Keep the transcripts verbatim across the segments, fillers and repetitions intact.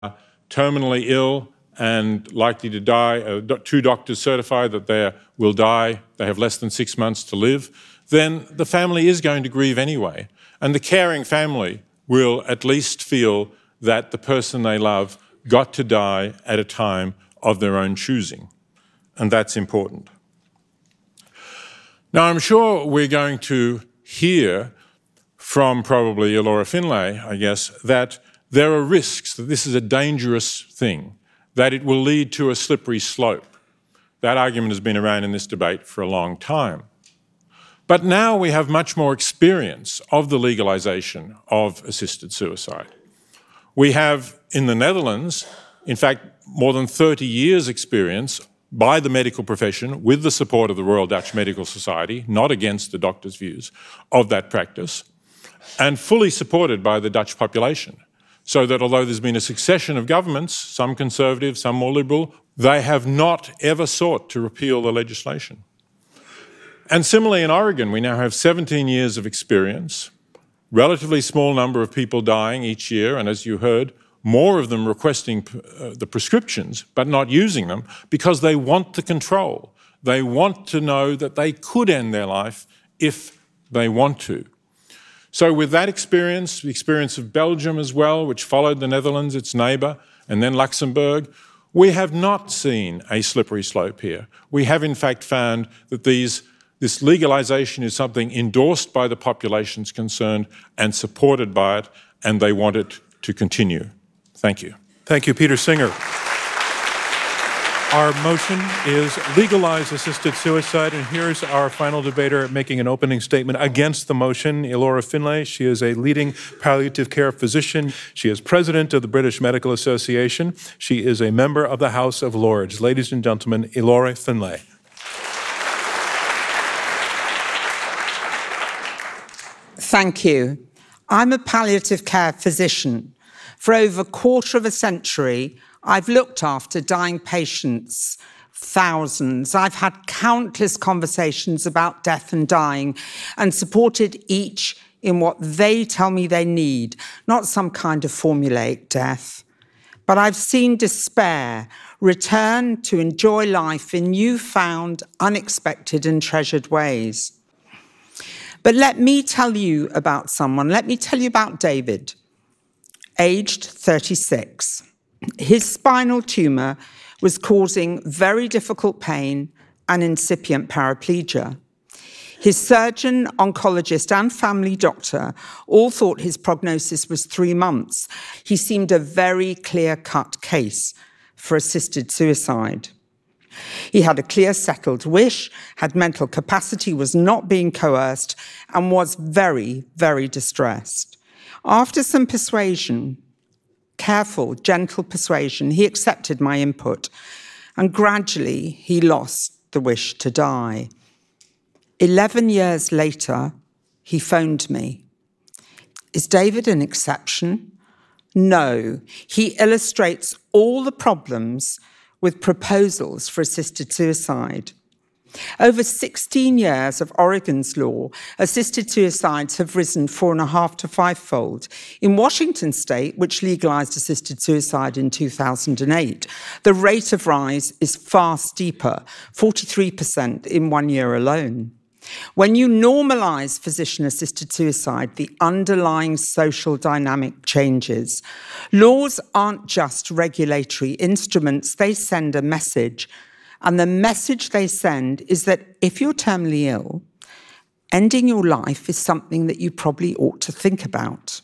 terminally ill and likely to die, uh, two doctors certify that they will die, they have less than six months to live, then the family is going to grieve anyway. And the caring family will at least feel that the person they love got to die at a time of their own choosing. And that's important. Now, I'm sure we're going to hear from probably Elora Finlay, I guess, that there are risks, that this is a dangerous thing, that it will lead to a slippery slope. That argument has been around in this debate for a long time. But now we have much more experience of the legalisation of assisted suicide. We have, in the Netherlands, in fact, more than thirty years' experience by the medical profession, with the support of the Royal Dutch Medical Society, not against the doctors' views, of that practice, and fully supported by the Dutch population. So that although there's been a succession of governments, some conservative, some more liberal, they have not ever sought to repeal the legislation. And similarly in Oregon, we now have seventeen years of experience, relatively small number of people dying each year, and as you heard, more of them requesting uh, the prescriptions but not using them because they want the control. They want to know that they could end their life if they want to. So with that experience, the experience of Belgium as well, which followed the Netherlands, its neighbour, and then Luxembourg, we have not seen a slippery slope here. We have in fact found that these, this legalisation is something endorsed by the populations concerned and supported by it, and they want it to continue. Thank you. Thank you, Peter Singer. Our motion is legalize assisted suicide, and here's our final debater making an opening statement against the motion, Elora Finlay. She is a leading palliative care physician. She is president of the British Medical Association. She is a member of the House of Lords. Ladies and gentlemen, Elora Finlay. Thank you. I'm a palliative care physician. For over a quarter of a century, I've looked after dying patients, thousands. I've had countless conversations about death and dying and supported each in what they tell me they need, not some kind of formulaic death. But I've seen despair return to enjoy life in newfound, unexpected and treasured ways. But let me tell you about someone. Let me tell you about David, aged thirty-six. His spinal tumour was causing very difficult pain and incipient paraplegia. His surgeon, oncologist and family doctor all thought his prognosis was three months. He seemed a very clear-cut case for assisted suicide. He had a clear, settled wish, had mental capacity, was not being coerced, and was very, very distressed. After some persuasion, careful, gentle persuasion, he accepted my input, and gradually he lost the wish to die. Eleven years later, he phoned me. Is David an exception? No, he illustrates all the problems with proposals for assisted suicide. Over sixteen years of Oregon's law, assisted suicides have risen four and a half to fivefold. In Washington state, which legalized assisted suicide in two thousand eight, the rate of rise is far steeper, forty-three percent in one year alone. When you normalize physician-assisted suicide, the underlying social dynamic changes. Laws aren't just regulatory instruments, they send a message. And the message they send is that if you're terminally ill, ending your life is something that you probably ought to think about.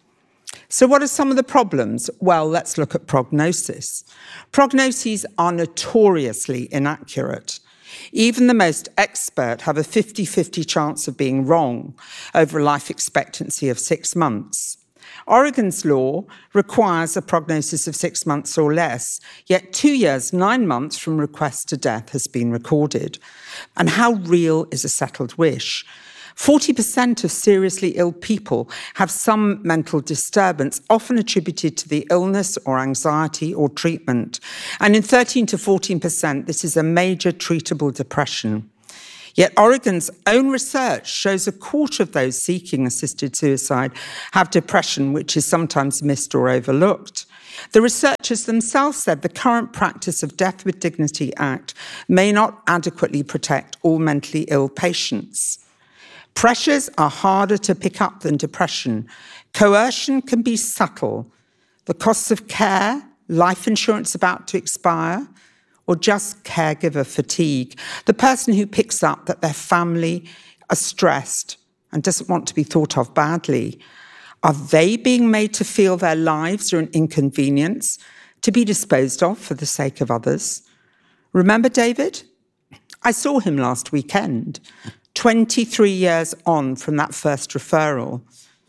So what are some of the problems? Well, let's look at prognosis. Prognoses are notoriously inaccurate. Even the most expert have a fifty-fifty chance of being wrong over a life expectancy of six months. Oregon's law requires a prognosis of six months or less, yet two years, nine months from request to death has been recorded. And how real is a settled wish? forty percent of seriously ill people have some mental disturbance, often attributed to the illness or anxiety or treatment. And in thirteen to fourteen percent, this is a major treatable depression. Yet Oregon's own research shows a quarter of those seeking assisted suicide have depression, which is sometimes missed or overlooked. The researchers themselves said the current practice of Death with Dignity Act may not adequately protect all mentally ill patients. Pressures are harder to pick up than depression. Coercion can be subtle. The costs of care, life insurance about to expire, or just caregiver fatigue. The person who picks up that their family are stressed and doesn't want to be thought of badly, are they being made to feel their lives are an inconvenience, to be disposed of for the sake of others? Remember David? I saw him last weekend, twenty-three years on from that first referral.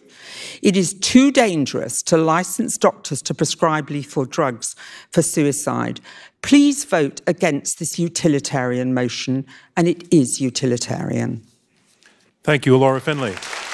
It is too dangerous to license doctors to prescribe lethal drugs for suicide. Please vote against this utilitarian motion, and it is utilitarian. Thank you, Laura Finley.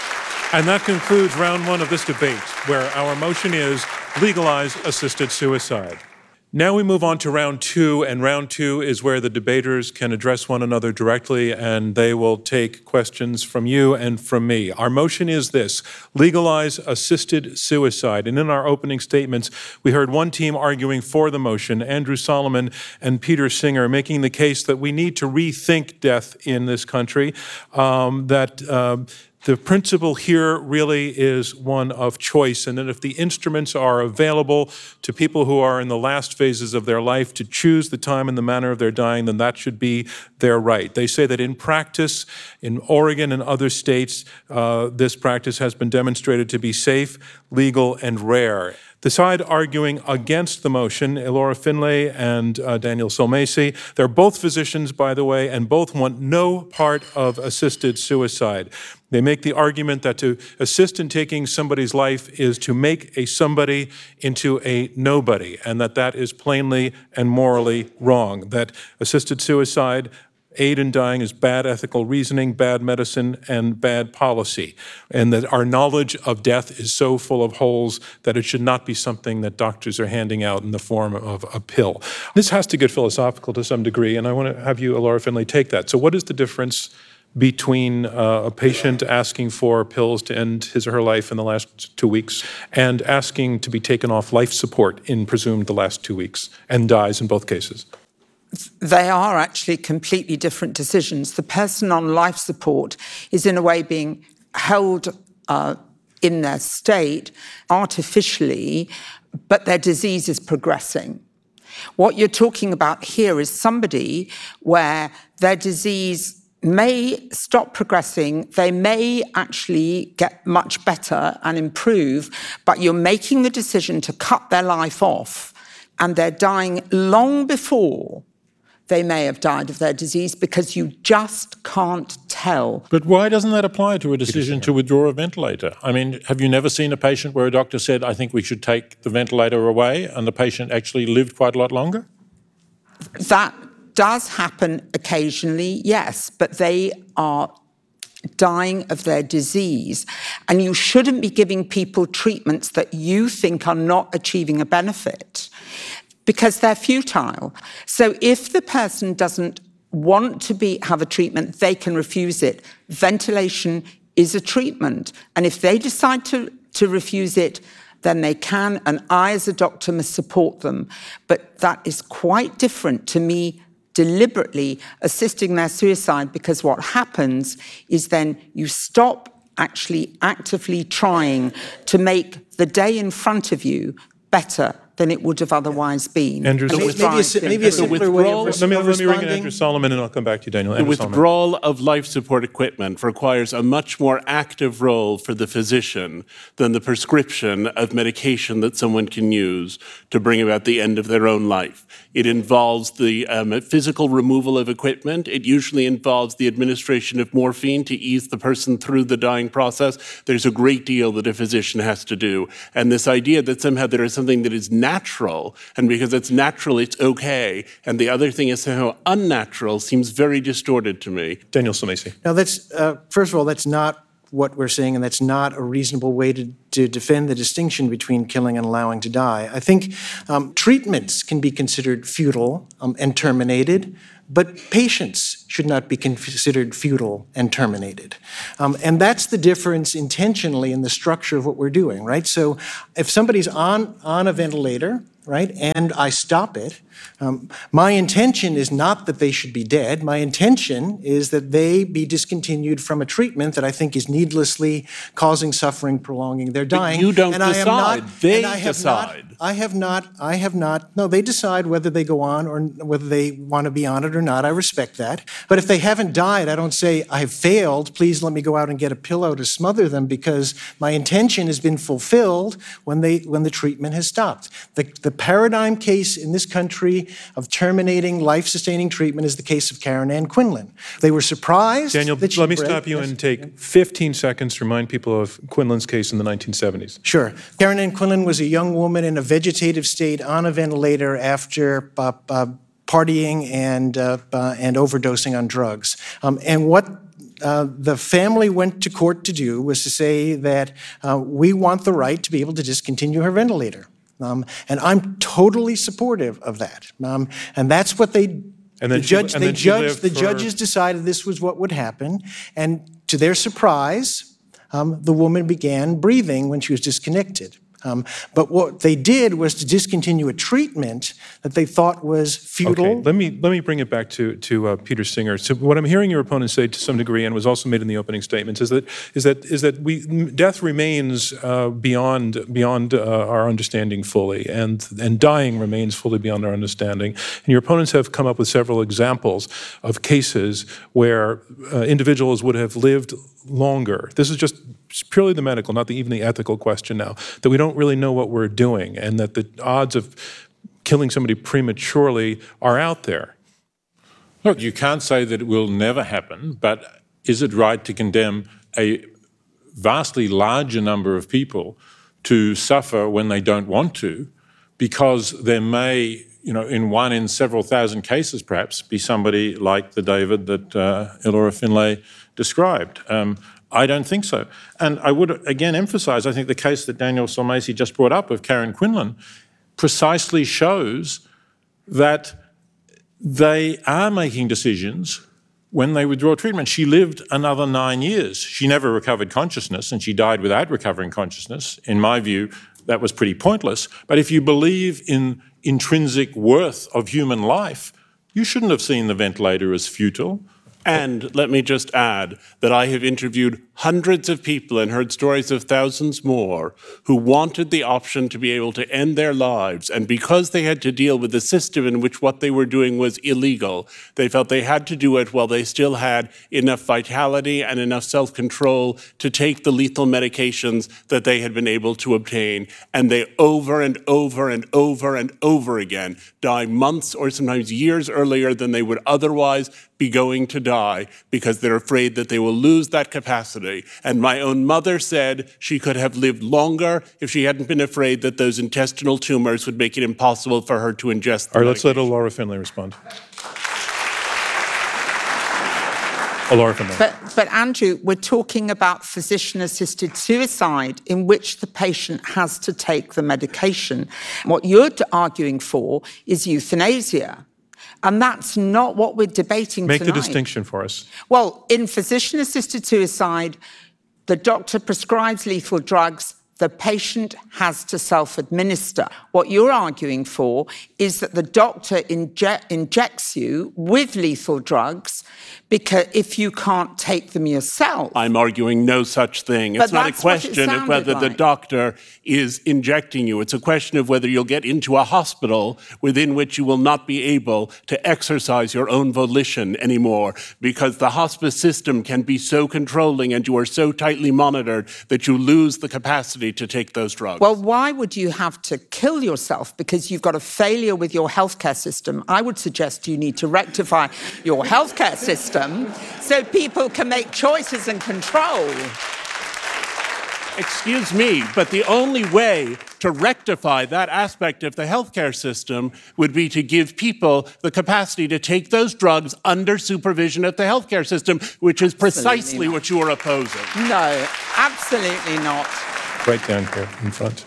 And that concludes round one of this debate, where our motion is legalize assisted suicide. Now we move on to round two, and round two is where the debaters can address one another directly, and they will take questions from you and from me. Our motion is this: legalize assisted suicide. And in our opening statements, we heard one team arguing for the motion, Andrew Solomon and Peter Singer, making the case that we need to rethink death in this country, um, that uh, the principle here really is one of choice, and that if the instruments are available to people who are in the last phases of their life to choose the time and the manner of their dying, then that should be their right. They say that in practice, in Oregon and other states, uh, this practice has been demonstrated to be safe, legal, and rare. The side arguing against the motion, Ilora Finlay and uh, Daniel Sulmasy, they're both physicians, by the way, and both want no part of assisted suicide. They make the argument that to assist in taking somebody's life is to make a somebody into a nobody, and that that is plainly and morally wrong, that assisted suicide, aid in dying, is bad ethical reasoning, bad medicine, and bad policy, and that our knowledge of death is so full of holes that it should not be something that doctors are handing out in the form of a pill. This has to get philosophical to some degree, and I want to have you, Ilora Finlay, take that. So what is the difference between uh, a patient asking for pills to end his or her life in the last two weeks and asking to be taken off life support in presumed the last two weeks and dies in both cases? They are actually completely different decisions. The person on life support is in a way being held uh, in their state artificially, but their disease is progressing. What you're talking about here is somebody where their disease may stop progressing, they may actually get much better and improve, but you're making the decision to cut their life off, and they're dying long before they may have died of their disease because you just can't tell. But why doesn't that apply to a decision to withdraw a ventilator? I mean, have you never seen a patient where a doctor said, I think we should take the ventilator away, and the patient actually lived quite a lot longer? That does happen occasionally, yes, but they are dying of their disease. And you shouldn't be giving people treatments that you think are not achieving a benefit because they're futile. So if the person doesn't want to be have a treatment, they can refuse it. Ventilation is a treatment. And if they decide to, to refuse it, then they can, and I as a doctor must support them. But that is quite different to me deliberately assisting their suicide, because what happens is then you stop actually actively trying to make the day in front of you better than it would have otherwise been. Andrew, And so it maybe Maybe a, drives si- them. maybe a The simpler way of, withdrawal- res- let me, of let me ring in responding. Andrew Solomon, and I'll come back to you, Daniel. The Andrew Solomon. withdrawal of life support equipment requires a much more active role for the physician than the prescription of medication that someone can use to bring about the end of their own life. It involves the um, physical removal of equipment. It usually involves the administration of morphine to ease the person through the dying process. There's a great deal that a physician has to do. And this idea that somehow there is something that is natural, and because it's natural, it's okay, and the other thing is somehow unnatural, seems very distorted to me. Daniel Sulmasy. Now, that's, uh, first of all, that's not what we're saying, and that's not a reasonable way to, to defend the distinction between killing and allowing to die. I think um, treatments can be considered futile um, and terminated, but patients should not be considered futile and terminated. Um, and that's the difference intentionally in the structure of what we're doing, right? So if somebody's on, on a ventilator, right, and I stop it, um, my intention is not that they should be dead. My intention is that they be discontinued from a treatment that I think is needlessly causing suffering, prolonging their dying. But you don't and I am decide. Not, they and I have decide. Not, I have not, I have not, no, they decide whether they go on or whether they want to be on it or not. I respect that. But if they haven't died, I don't say, I have failed, please let me go out and get a pillow to smother them, because my intention has been fulfilled when they when the treatment has stopped. The, the paradigm case in this country of terminating life-sustaining treatment is the case of Karen Ann Quinlan. They were surprised Daniel, that she let me bred- stop you Yes. and take fifteen seconds to remind people of Quinlan's case in the nineteen seventies. Sure. Karen Ann Quinlan was a young woman in a vegetative state on a ventilator after uh, uh, partying and, uh, uh, and overdosing on drugs. Um, and what Uh, the family went to court to do was to say that uh, we want the right to be able to discontinue her ventilator. Um, and I'm totally supportive of that. Um, and that's what they, And then the, she- judge, and they then she judge, lived the for- judges decided this was what would happen. And to their surprise, um, the woman began breathing when she was disconnected. Um, but what they did was to discontinue a treatment that they thought was futile. Okay, let me let me bring it back to to uh, Peter Singer. So what I'm hearing your opponent say to some degree, and was also made in the opening statements, is that is that is that we death remains uh, beyond beyond uh, our understanding fully, and and dying remains fully beyond our understanding. And your opponents have come up with several examples of cases where uh, individuals would have lived longer. This is just purely the medical, not the, even the ethical question now, that we don't really know what we're doing, and that the odds of killing somebody prematurely are out there. Look, you can't say that it will never happen, but is it right to condemn a vastly larger number of people to suffer when they don't want to, because there may, you know, in one in several thousand cases perhaps, be somebody like the David that uh, Elora Finlay described? Um, I don't think so. And I would again emphasise, I think the case that Daniel Sulmasy just brought up of Karen Quinlan precisely shows that they are making decisions when they withdraw treatment. She lived another nine years. She never recovered consciousness, and she died without recovering consciousness. In my view, that was pretty pointless. But if you believe in intrinsic worth of human life, you shouldn't have seen the ventilator as futile. And let me just add that I have interviewed hundreds of people and heard stories of thousands more who wanted the option to be able to end their lives. And because they had to deal with a system in which what they were doing was illegal, they felt they had to do it while they still had enough vitality and enough self-control to take the lethal medications that they had been able to obtain. And they over and over and over and over again die months or sometimes years earlier than they would otherwise be going to die, because they're afraid that they will lose that capacity. And my own mother said she could have lived longer if she hadn't been afraid that those intestinal tumors would make it impossible for her to ingest the All right, let's let medication. Elora Finlay respond. Elora Finlay. But, but Andrew, we're talking about physician-assisted suicide in which the patient has to take the medication. What you're arguing for is euthanasia. And that's not what we're debating Make tonight. the distinction for us. Well, in physician-assisted suicide, the doctor prescribes lethal drugs. The patient has to self-administer. What you're arguing for is that the doctor inje- injects you with lethal drugs because if you can't take them yourself. I'm arguing no such thing. But It's not a that's what it question of sounded whether the like. doctor is injecting you. It's a question of whether you'll get into a hospital within which you will not be able to exercise your own volition anymore, because the hospice system can be so controlling and you are so tightly monitored that you lose the capacity to take those drugs. Well, why would you have to kill yourself because you've got a failure with your healthcare system? I would suggest you need to rectify your healthcare system so people can make choices and control. Excuse me, but the only way to rectify that aspect of the healthcare system would be to give people the capacity to take those drugs under supervision of the healthcare system, which is precisely what you are opposing. No, absolutely not. Right down here in front.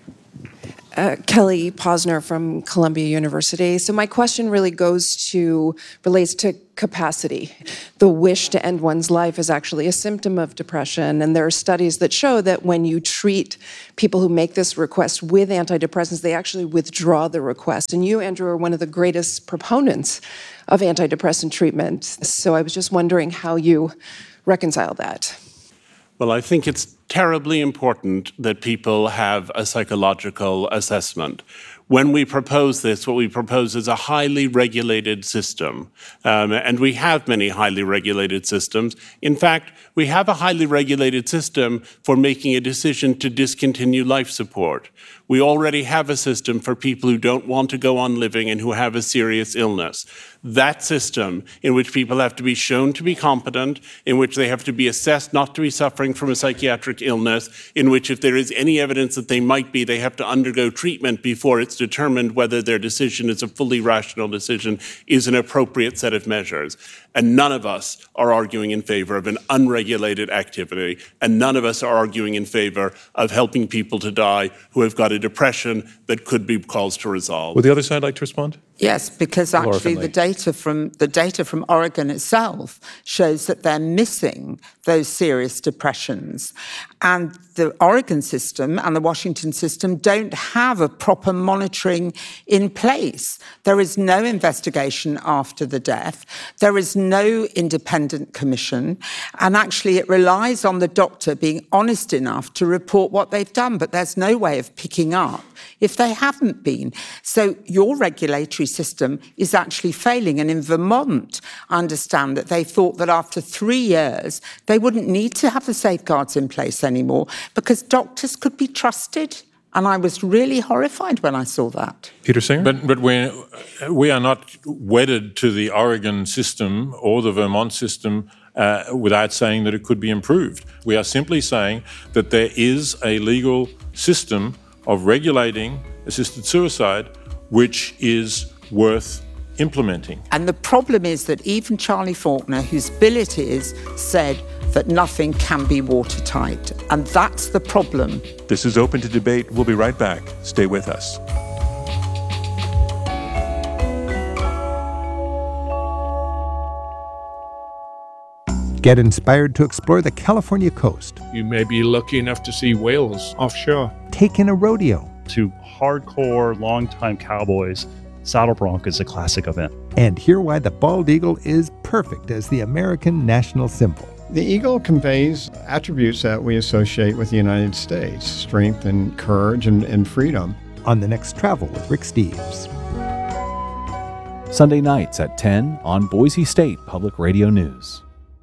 Uh, Kelly Posner from Columbia University. So my question really goes to, relates to capacity. The wish to end one's life is actually a symptom of depression, and there are studies that show that when you treat people who make this request with antidepressants, they actually withdraw the request. And you, Andrew, are one of the greatest proponents of antidepressant treatment. So I was just wondering how you reconcile that. Well, I think it's terribly important that people have a psychological assessment. When we propose this, what we propose is a highly regulated system. Um, and we have many highly regulated systems. In fact, we have a highly regulated system for making a decision to discontinue life support. We already have a system for people who don't want to go on living and who have a serious illness. That system, in which people have to be shown to be competent, in which they have to be assessed not to be suffering from a psychiatric illness, in which if there is any evidence that they might be, they have to undergo treatment before it's determined whether their decision is a fully rational decision, is an appropriate set of measures. And none of us are arguing in favor of an unregulated activity, and none of us are arguing in favor of helping people to die who have got a depression that could be cause to resolve. Would the other side like to respond? Yes, because Laura actually Finlay. the data from the data from Oregon itself shows that they're missing those serious depressions. And the Oregon system and the Washington system don't have a proper monitoring in place. There is no investigation after the death. There is no independent commission. And actually it relies on the doctor being honest enough to report what they've done, but there's no way of picking up if they haven't been. So your regulatory system is actually failing. And in Vermont, I understand that they thought that after three years, they wouldn't need to have the safeguards in place anymore because doctors could be trusted. And I was really horrified when I saw that. Peter Singer? But, but we we are not wedded to the Oregon system or the Vermont system uh, without saying that it could be improved. We are simply saying that there is a legal system of regulating assisted suicide which is worth implementing. And the problem is that even Charlie Faulkner, whose bill it is, said that nothing can be watertight. And that's the problem. This is Open to Debate. We'll be right back. Stay with us. Get inspired to explore the California coast. You may be lucky enough to see whales offshore. Take in a rodeo. To hardcore, longtime cowboys, Saddle Bronc is a classic event. And hear why the bald eagle is perfect as the American national symbol. The eagle conveys attributes that we associate with the United States: strength and courage and, and freedom. On the next Travel with Rick Steves. Sunday nights at ten on Boise State Public Radio News.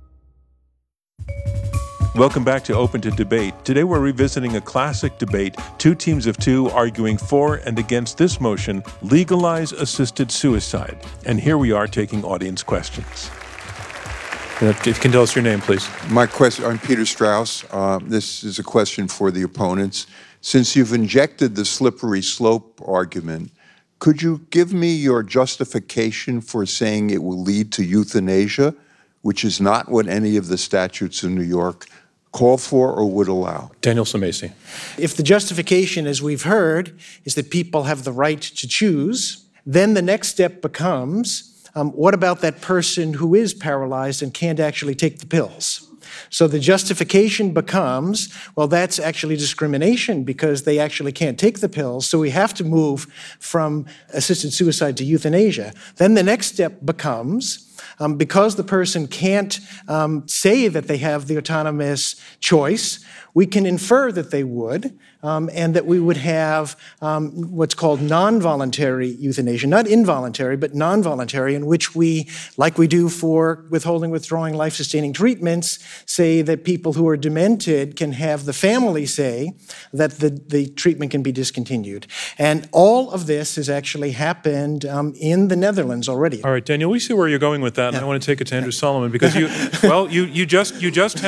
Welcome back to Open to Debate. Today we're revisiting a classic debate, two teams of two arguing for and against this motion, legalize assisted suicide. And here we are taking audience questions. If you can tell us your name, please. My question, I'm Peter Strauss. Uh, this is a question for the opponents. Since you've injected the slippery slope argument, could you give me your justification for saying it will lead to euthanasia, which is not what any of the statutes in New York call for or would allow? Daniel Sumaisi. If the justification, as we've heard, is that people have the right to choose, then the next step becomes, um, what about that person who is paralyzed and can't actually take the pills? So the justification becomes, well, that's actually discrimination because they actually can't take the pills. So we have to move from assisted suicide to euthanasia. Then the next step becomes, um, because the person can't um, say that they have the autonomous choice, we can infer that they would, um, and that we would have um, what's called non-voluntary euthanasia, not involuntary, but non-voluntary, in which we, like we do for withholding, withdrawing, life-sustaining treatments, say that people who are demented can have the family say that the, the treatment can be discontinued. And all of this has actually happened um, in the Netherlands already. All right, Daniel, we see where you're going with that, and I want to take it to Andrew Solomon because you, well, you, you just you just have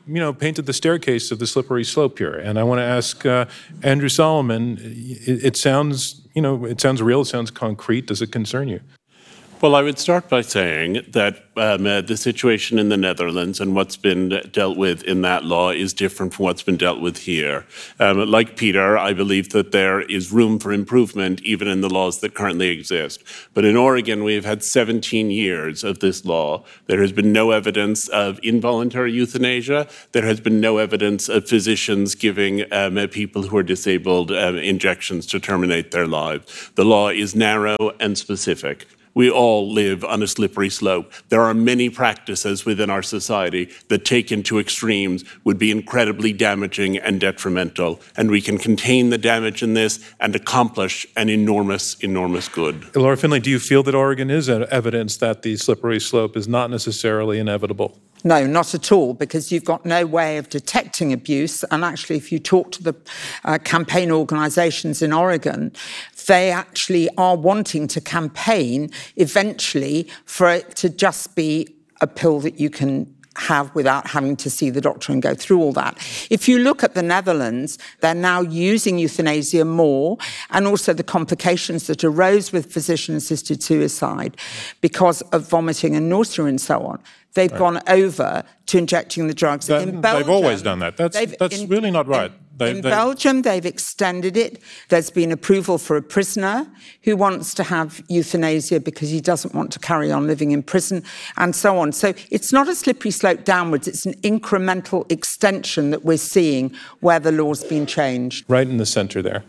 you know, painted the staircase of the slippery slope here. And I want to ask uh, Andrew Solomon, it, it sounds, you know, it sounds real, it sounds concrete. Does it concern you? Well, I would start by saying that um, uh, the situation in the Netherlands and what's been dealt with in that law is different from what's been dealt with here. Um, like Peter, I believe that there is room for improvement even in the laws that currently exist. But in Oregon, we've had seventeen years of this law. There has been no evidence of involuntary euthanasia. There has been no evidence of physicians giving um, uh, people who are disabled um, injections to terminate their lives. The law is narrow and specific. We all live on a slippery slope. There are many practices within our society that, taken to extremes, would be incredibly damaging and detrimental. And we can contain the damage in this and accomplish an enormous, enormous good. Laura Finlay, do you feel that Oregon is evidence that the slippery slope is not necessarily inevitable? No, not at all, because you've got no way of detecting abuse. And actually, if you talk to the uh, campaign organisations in Oregon, they actually are wanting to campaign eventually for it to just be a pill that you can have without having to see the doctor and go through all that. If you look at the Netherlands, they're now using euthanasia more, and also the complications that arose with physician-assisted suicide because of vomiting and nausea and so on. They've right. gone over to injecting the drugs. That, in Belgium, they've always done that. That's, that's in, really not right. They, in they, Belgium, they've extended it. There's been approval for a prisoner who wants to have euthanasia because he doesn't want to carry on living in prison, and so on. So it's not a slippery slope downwards. It's an incremental extension that we're seeing where the law's been changed. Right in the center there.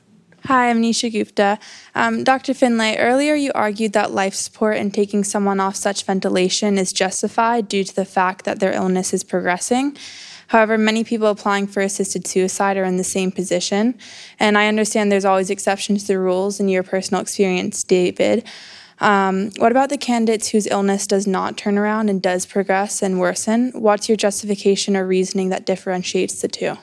Hi, I'm Nisha Gupta. Um, Doctor Finlay, earlier you argued that life support and taking someone off such ventilation is justified due to the fact that their illness is progressing. However, many people applying for assisted suicide are in the same position, and I understand there's always exceptions to the rules in your personal experience, David. Um, what about the candidates whose illness does not turn around and does progress and worsen? What's your justification or reasoning that differentiates the two?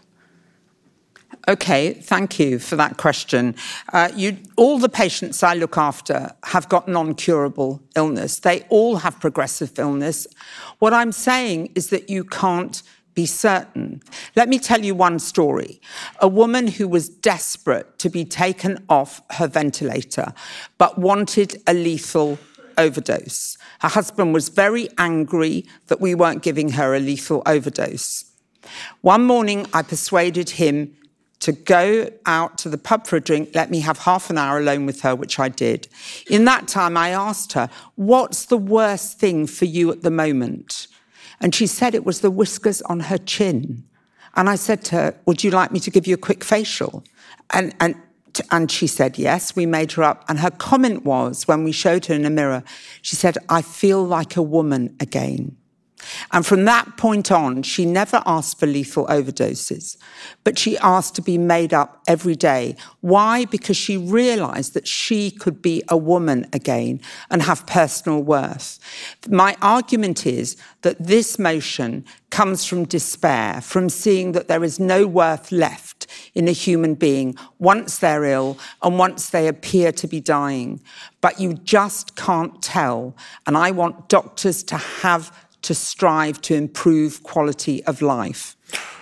Okay, thank you for that question. Uh, you, all the patients I look after have got non-curable illness. They all have progressive illness. What I'm saying is that you can't be certain. Let me tell you one story. A woman who was desperate to be taken off her ventilator, but wanted a lethal overdose. Her husband was very angry that we weren't giving her a lethal overdose. One morning, I persuaded him to go out to the pub for a drink, let me have half an hour alone with her, which I did. In that time, I asked her, what's the worst thing for you at the moment? And she said it was the whiskers on her chin. And I said to her, would you like me to give you a quick facial? And, and, and she said yes, we made her up. And her comment was, when we showed her in a mirror, she said, I feel like a woman again. And from that point on, she never asked for lethal overdoses, but she asked to be made up every day. Why? Because she realized that she could be a woman again and have personal worth. My argument is that this motion comes from despair, from seeing that there is no worth left in a human being once they're ill and once they appear to be dying. But you just can't tell. And I want doctors to have to strive to improve quality of life.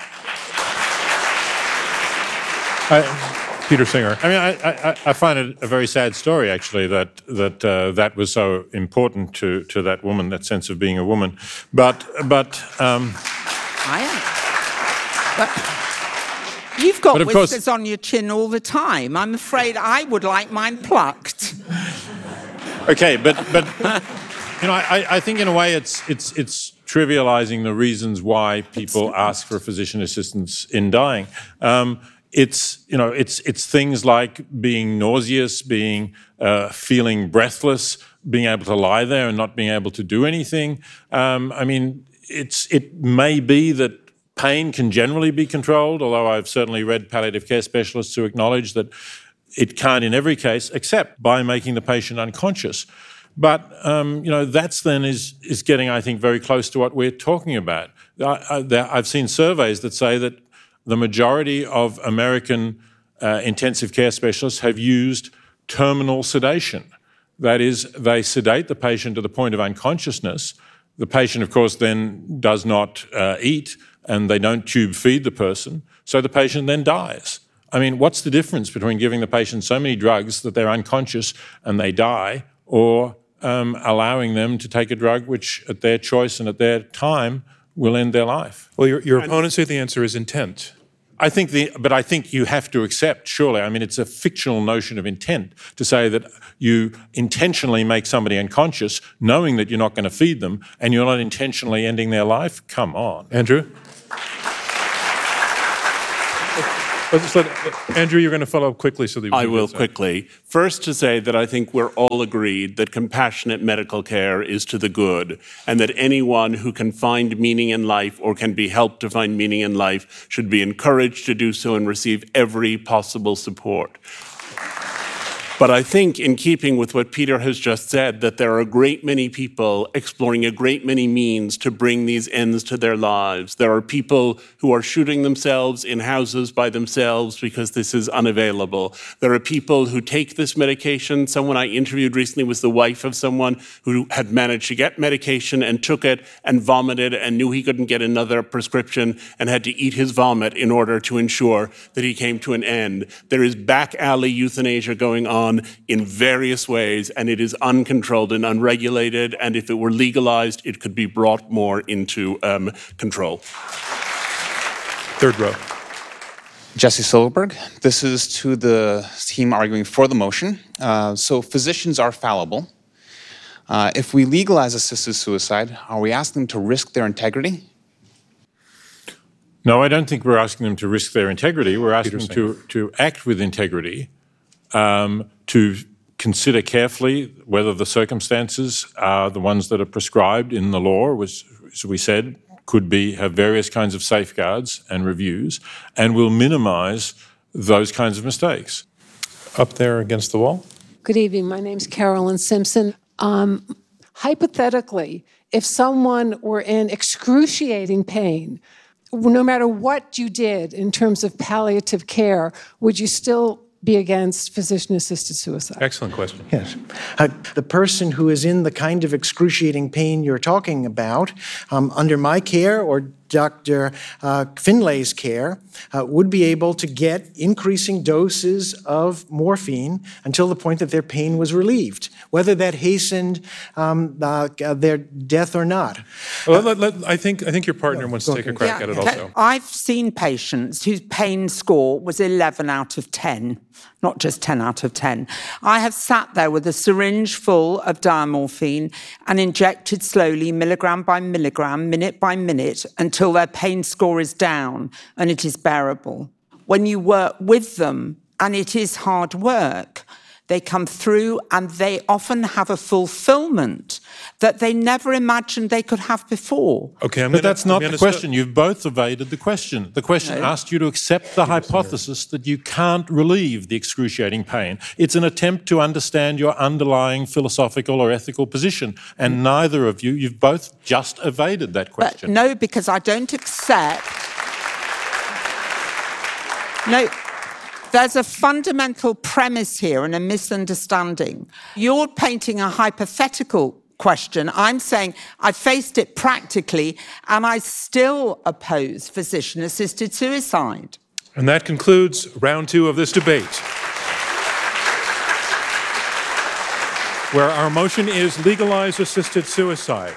I, Peter Singer. I mean, I, I, I find it a very sad story, actually, that that uh, that was so important to, to that woman, that sense of being a woman. But but um, I am. But you've got but of whiskers course, on your chin all the time. I'm afraid I would like mine plucked. Okay, but but. You know, I, I think in a way it's it's it's trivializing the reasons why people ask for physician assistance in dying. Um, it's you know it's it's things like being nauseous, being uh, feeling breathless, being able to lie there and not being able to do anything. Um, I mean, it's it may be that pain can generally be controlled, although I've certainly read palliative care specialists who acknowledge that it can't in every case, except by making the patient unconscious. But, um, you know, that's then is, is getting, I think, very close to what we're talking about. I, I, there, I've seen surveys that say that the majority of American uh, intensive care specialists have used terminal sedation. That is, they sedate the patient to the point of unconsciousness. The patient, of course, then does not uh, eat and they don't tube feed the person, so the patient then dies. I mean, what's the difference between giving the patient so many drugs that they're unconscious and they die, or um, allowing them to take a drug which, at their choice and at their time, will end their life? Well, your, your opponents say the answer is intent. I think the, but I think you have to accept, surely, I mean, it's a fictional notion of intent to say that you intentionally make somebody unconscious knowing that you're not going to feed them and you're not intentionally ending their life. Come on. Andrew? Let's let, Andrew, you're going to follow up quickly so that we I can will get quickly. First, to say that I think we're all agreed that compassionate medical care is to the good, and that anyone who can find meaning in life or can be helped to find meaning in life should be encouraged to do so and receive every possible support. But I think, in keeping with what Peter has just said, that there are a great many people exploring a great many means to bring these ends to their lives. There are people who are shooting themselves in houses by themselves because this is unavailable. There are people who take this medication. Someone I interviewed recently was the wife of someone who had managed to get medication and took it and vomited and knew he couldn't get another prescription and had to eat his vomit in order to ensure that he came to an end. There is back alley euthanasia going on in various ways, and it is uncontrolled and unregulated, and if it were legalized, it could be brought more into um, control. Third row. Jesse Silverberg. This is to the team arguing for the motion. Uh, so physicians are fallible. Uh, if we legalize assisted suicide, are we asking them to risk their integrity? No, I don't think we're asking them to risk their integrity. We're asking them to, to act with integrity, um, to consider carefully whether the circumstances are the ones that are prescribed in the law, which, as we said, could be have various kinds of safeguards and reviews, and will minimize those kinds of mistakes. Up there against the wall. Good evening. My name's Carolyn Simpson. Um, hypothetically, if someone were in excruciating pain, no matter what you did in terms of palliative care, would you still be against physician-assisted suicide? Excellent question. Yes. Uh, the person who is in the kind of excruciating pain you're talking about, um, under my care or Doctor Uh, Finlay's care, uh, would be able to get increasing doses of morphine until the point that their pain was relieved, whether that hastened um, uh, their death or not. Well, let, let, I think I think your partner wants to take a crack Yeah, at it okay. also. I've seen patients whose pain score was eleven out of ten, not just ten out of ten. I have sat there with a syringe full of diamorphine and injected slowly, milligram by milligram, minute by minute, until their pain score is down and it is bearable. When you work with them, and it is hard work, they come through and they often have a fulfillment that they never imagined they could have before. Okay, I'm but gonna, that's not I'm the gonna question. You've both evaded the question. The question No. asked you to accept the hypothesis that you can't relieve the excruciating pain. It's an attempt to understand your underlying philosophical or ethical position, and neither of you, you've both just evaded that But question. no, because I don't accept. No. There's a fundamental premise here and a misunderstanding. You're painting a hypothetical question. I'm saying I faced it practically, and I still oppose physician-assisted suicide. And that concludes round two of this debate, where our motion is legalize assisted suicide.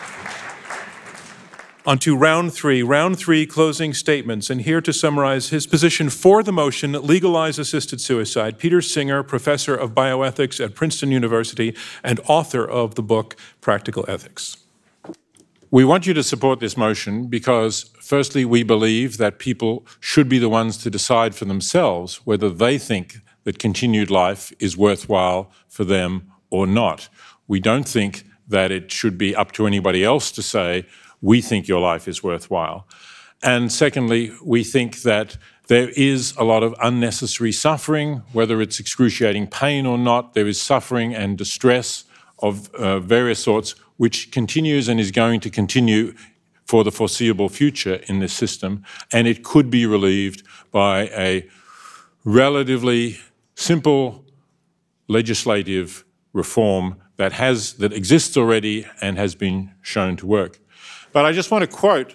On to round three. Round three, closing statements. And here to summarize his position for the motion, legalize assisted suicide, Peter Singer, professor of bioethics at Princeton University and author of the book Practical Ethics. We want you to support this motion because, firstly, we believe that people should be the ones to decide for themselves whether they think that continued life is worthwhile for them or not. We don't think that it should be up to anybody else to say, we think your life is worthwhile. And secondly, we think that there is a lot of unnecessary suffering, whether it's excruciating pain or not. There is suffering and distress of uh, various sorts, which continues and is going to continue for the foreseeable future in this system. And it could be relieved by a relatively simple legislative reform that has that exists already and has been shown to work. But I just want to quote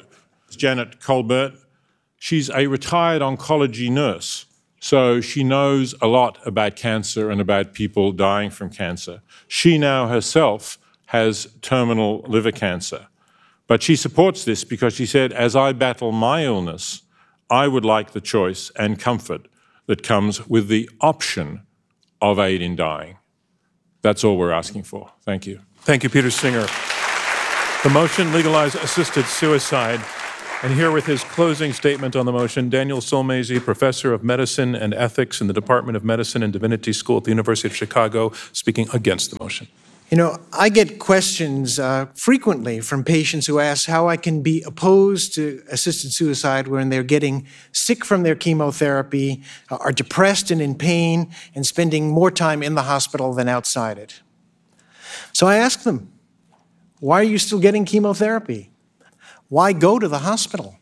Janet Colbert. She's a retired oncology nurse, so she knows a lot about cancer and about people dying from cancer. She now herself has terminal liver cancer. But she supports this because she said, as I battle my illness, I would like the choice and comfort that comes with the option of aid in dying. That's all we're asking for. Thank you. Thank you, Peter Singer. The motion, legalize assisted suicide. And here with his closing statement on the motion, Daniel Sulmasy, professor of medicine and ethics in the Department of Medicine and Divinity School at the University of Chicago, speaking against the motion. You know, I get questions uh, frequently from patients who ask how I can be opposed to assisted suicide when they're getting sick from their chemotherapy, uh, are depressed and in pain, and spending more time in the hospital than outside it. So I ask them, why are you still getting chemotherapy? Why go to the hospital?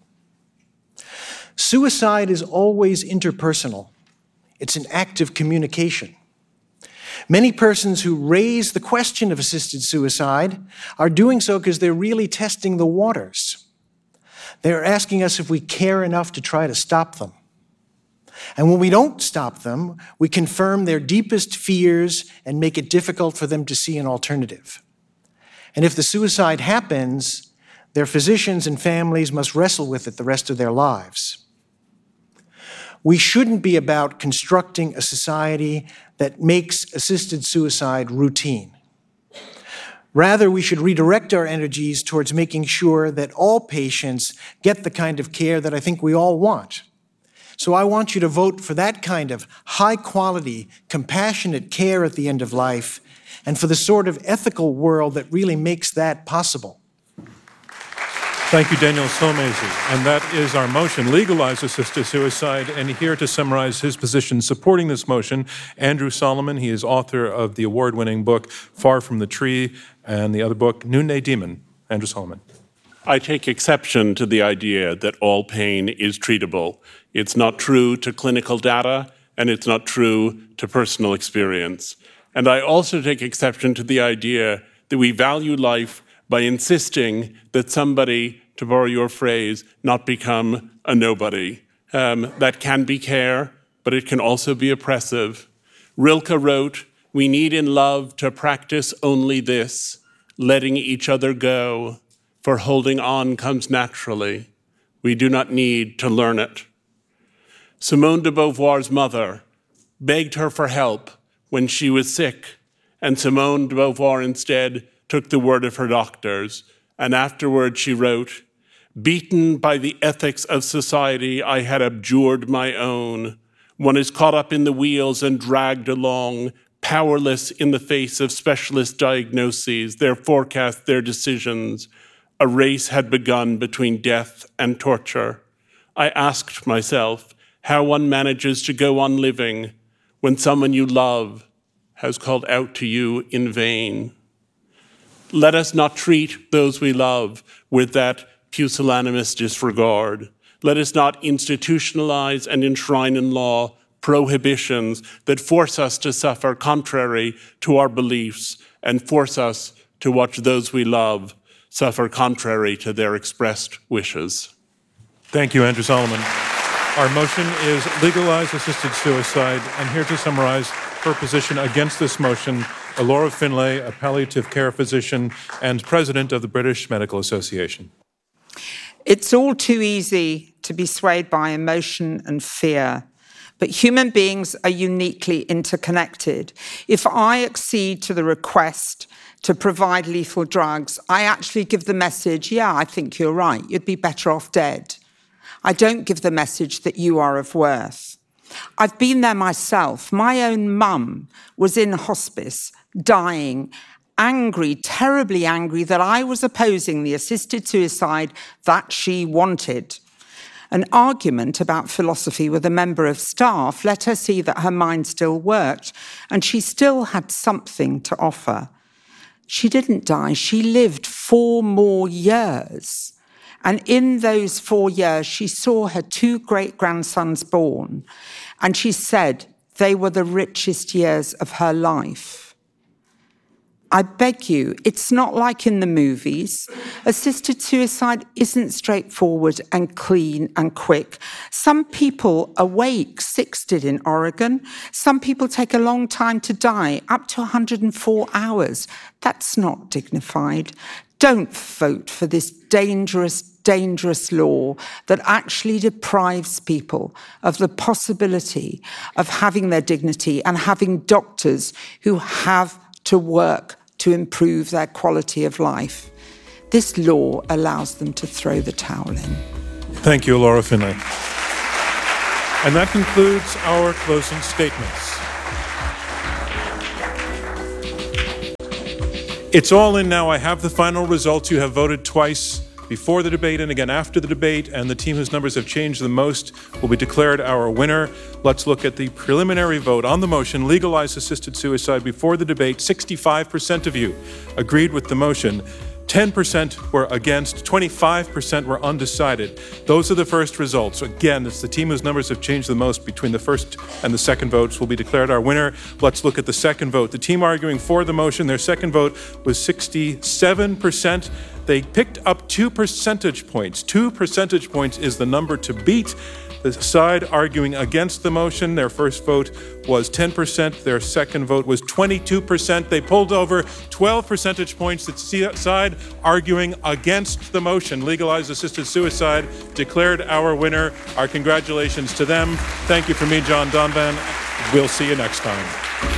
Suicide is always interpersonal. It's an act of communication. Many persons who raise the question of assisted suicide are doing so because they're really testing the waters. They're asking us if we care enough to try to stop them. And when we don't stop them, we confirm their deepest fears and make it difficult for them to see an alternative. And if the suicide happens, their physicians and families must wrestle with it the rest of their lives. We shouldn't be about constructing a society that makes assisted suicide routine. Rather, we should redirect our energies towards making sure that all patients get the kind of care that I think we all want. So I want you to vote for that kind of high-quality, compassionate care at the end of life, and for the sort of ethical world that really makes that possible. Thank you, Daniel Sulmasy. And that is our motion, legalize assisted suicide. And here to summarize his position supporting this motion, Andrew Solomon. He is author of the award-winning book, Far from the Tree, and the other book, Noonday Demon. Andrew Solomon. I take exception to the idea that all pain is treatable. It's not true to clinical data, and it's not true to personal experience. And I also take exception to the idea that we value life by insisting that somebody, to borrow your phrase, not become a nobody. Um, that can be care, but it can also be oppressive. Rilke wrote, "We need in love to practice only this, letting each other go, for holding on comes naturally. We do not need to learn it." Simone de Beauvoir's mother begged her for help when she was sick, and Simone de Beauvoir instead took the word of her doctors, and afterward she wrote, "Beaten by the ethics of society, I had abjured my own. One is caught up in the wheels and dragged along, powerless in the face of specialist diagnoses, their forecasts, their decisions. A race had begun between death and torture. I asked myself how one manages to go on living when someone you love has called out to you in vain. Let us not treat those we love with that pusillanimous disregard. Let us not institutionalize and enshrine in law prohibitions that force us to suffer contrary to our beliefs and force us to watch those we love suffer contrary to their expressed wishes." Thank you, Andrew Solomon. Our motion is legalize assisted suicide, and here to summarize her position against this motion, Laura Finlay, a palliative care physician and president of the British Medical Association. It's all too easy to be swayed by emotion and fear, but human beings are uniquely interconnected. If I accede to the request to provide lethal drugs, I actually give the message, yeah, I think you're right, you'd be better off dead. I don't give the message that you are of worth. I've been there myself. My own mum was in hospice, dying, angry, terribly angry that I was opposing the assisted suicide that she wanted. An argument about philosophy with a member of staff let her see that her mind still worked and she still had something to offer. She didn't die. She lived four more years. And in those four years, she saw her two great-grandsons born. And she said they were the richest years of her life. I beg you, it's not like in the movies. Assisted suicide isn't straightforward and clean and quick. Some people awake, six did in Oregon. Some people take a long time to die, up to one hundred four hours. That's not dignified. Don't vote for this dangerous, dangerous law that actually deprives people of the possibility of having their dignity and having doctors who have to work to improve their quality of life. This law allows them to throw the towel in. Thank you, Laura Finlay. And that concludes our closing statements. It's all in now. I have the final results. You have voted twice before the debate and again after the debate, and the team whose numbers have changed the most will be declared our winner. Let's look at the preliminary vote on the motion, legalize assisted suicide. Before the debate, sixty-five percent of you agreed with the motion. ten percent were against, twenty-five percent were undecided. Those are the first results. Again, it's the team whose numbers have changed the most between the first and the second votes will be declared our winner. Let's look at the second vote. The team arguing for the motion, their second vote was sixty-seven percent. They picked up two percentage points. Two percentage points is the number to beat. The side arguing against the motion, their first vote was ten percent. Their second vote was twenty-two percent. They pulled over twelve percentage points. The side arguing against the motion, legalize assisted suicide, declared our winner. Our congratulations to them. Thank you from me, John Donvan. We'll see you next time.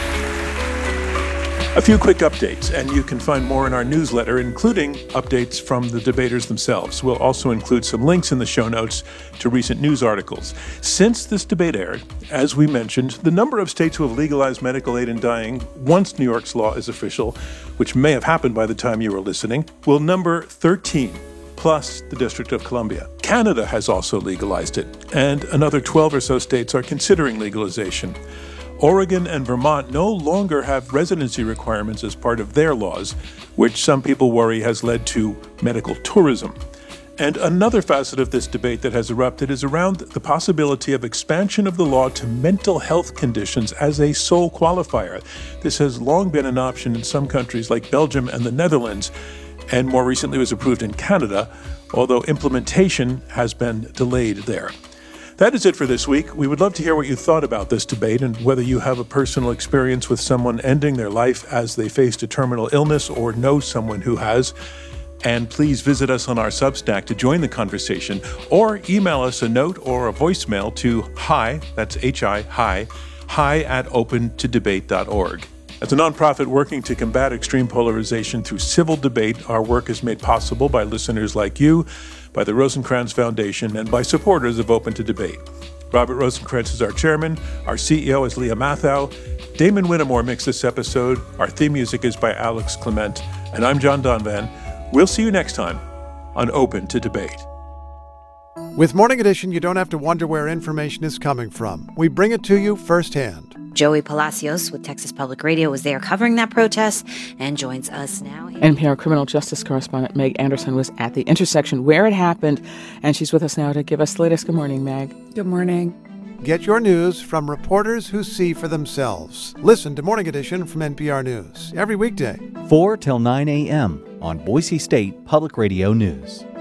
A few quick updates, and you can find more in our newsletter, including updates from the debaters themselves. We'll also include some links in the show notes to recent news articles. Since this debate aired, as we mentioned, the number of states who have legalized medical aid in dying once New York's law is official, which may have happened by the time you were listening, will number thirteen, plus the District of Columbia. Canada has also legalized it, and another twelve or so states are considering legalization. Oregon and Vermont no longer have residency requirements as part of their laws, which some people worry has led to medical tourism. And another facet of this debate that has erupted is around the possibility of expansion of the law to mental health conditions as a sole qualifier. This has long been an option in some countries like Belgium and the Netherlands, and more recently was approved in Canada, although implementation has been delayed there. That is it for this week. We would love to hear what you thought about this debate and whether you have a personal experience with someone ending their life as they faced a terminal illness or know someone who has. And please visit us on our Substack to join the conversation, or email us a note or a voicemail to hi, that's H-I, hi, hi at open to debate dot org. As a nonprofit working to combat extreme polarization through civil debate, our work is made possible by listeners like you, by the Rosencrantz Foundation, and by supporters of Open to Debate. Robert Rosencrantz is our chairman. Our C E O is Leah Mathau. Damon Whittemore mixed this episode. Our theme music is by Alex Clement. And I'm John Donvan. We'll see you next time on Open to Debate. With Morning Edition, you don't have to wonder where information is coming from. We bring it to you firsthand. Joey Palacios with Texas Public Radio was there covering that protest and joins us now. N P R criminal justice correspondent Meg Anderson was at the intersection where it happened, and she's with us now to give us the latest. Good morning, Meg. Good morning. Get your news from reporters who see for themselves. Listen to Morning Edition from N P R News every weekday. four till nine a.m. on Boise State Public Radio News.